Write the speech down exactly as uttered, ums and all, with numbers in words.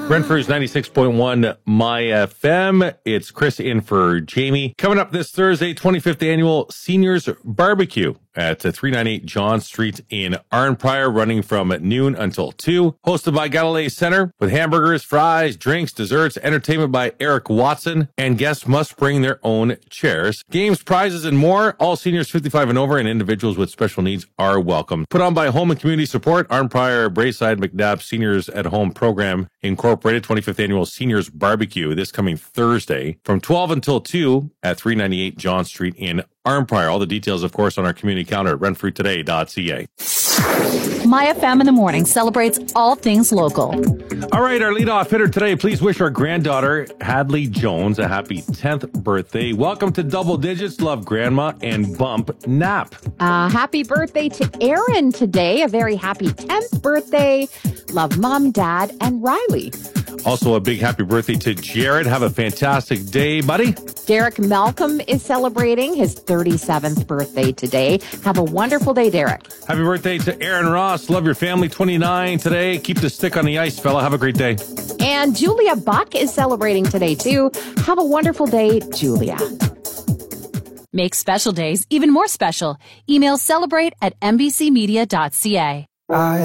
Renfrew's ninety-six point one My F M. It's Chris in for Jamie. Coming up this Thursday, twenty-fifth Annual Seniors Barbecue at three ninety-eight John Street in Arnprior, running from noon until two. Hosted by Galilee Center with hamburgers, fries, drinks, desserts, entertainment by Eric Watson, and guests must bring their own chairs. Games, prizes, and more. All seniors fifty-five and over and individuals with special needs are welcome. Put on by Home and Community Support, Arnprior, Braeside, McNabb Seniors at Home Program Incorporated. twenty-fifth Annual Seniors Barbecue this coming Thursday from twelve until two at three ninety-eight John Street in Arnprior. All the details, of course, on our community calendar at renfrew today dot c a. My F M in the morning celebrates all things local. All right, our leadoff hitter today. Please wish our granddaughter, Hadley Jones, a happy tenth birthday. Welcome to Double Digits. Love, Grandma, and Bump Nap. Uh, happy birthday to Aaron today. A very happy tenth birthday. Love, Mom, Dad, and Riley. Also, a big happy birthday to Jared. Have a fantastic day, buddy. Derek Malcolm is celebrating his thirty-seventh birthday today. Have a wonderful day, Derek. Happy birthday to Aaron Ross. Love your family. twenty-nine today. Keep the stick on the ice, fella. Have a great day. And Julia Buck is celebrating today, too. Have a wonderful day, Julia. Make special days even more special. Email celebrate at n b c media dot c a. I